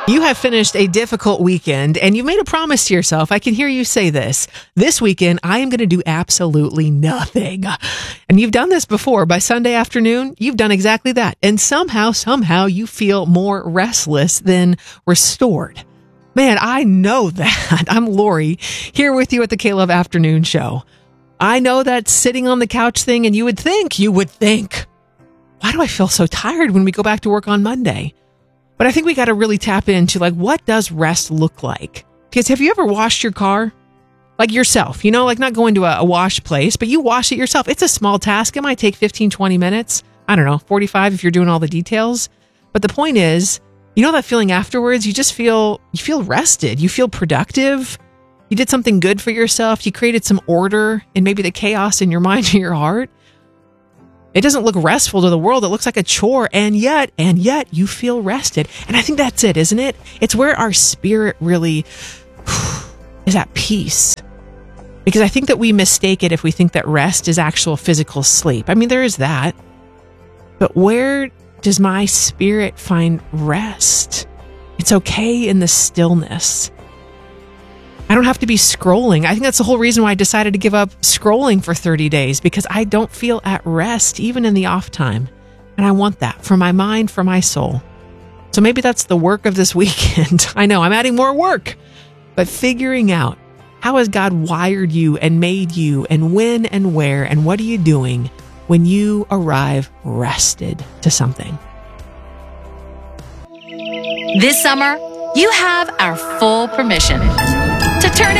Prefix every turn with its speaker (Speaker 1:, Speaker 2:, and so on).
Speaker 1: You have finished a difficult weekend and you've made a promise to yourself. I can hear you say this. This weekend, I am going to do absolutely nothing. And you've done this before. By Sunday afternoon, you've done exactly that. And somehow you feel more restless than restored. Man, I know that. I'm Lori, here with you at the K-Love Afternoon Show. I know that sitting on the couch thing, and you would think, why do I feel so tired when we go back to work on Monday? But I think we got to really tap into, what does rest look like? Because have you ever washed your car? Like yourself, not going to a wash place, but you wash it yourself. It's a small task. It might take 15, 20 minutes. I don't know, 45 if you're doing all the details. But the point is, that feeling afterwards, you feel rested. You feel productive. You did something good for yourself. You created some order in maybe the chaos in your mind or your heart. It doesn't look restful to the world. It looks like a chore, and yet you feel rested. And I think that's it, isn't it? It's where our spirit really is at peace. Because I think that we mistake it if we think that rest is actual physical sleep. I mean, there is that. But where does my spirit find rest? It's okay in the stillness. I don't have to be scrolling. I think that's the whole reason why I decided to give up scrolling for 30 days, because I don't feel at rest, even in the off time. And I want that for my mind, for my soul. So maybe that's the work of this weekend. I know I'm adding more work, but figuring out how has God wired you and made you, and when and where, and what are you doing when you arrive rested to something?
Speaker 2: This summer, you have our full permission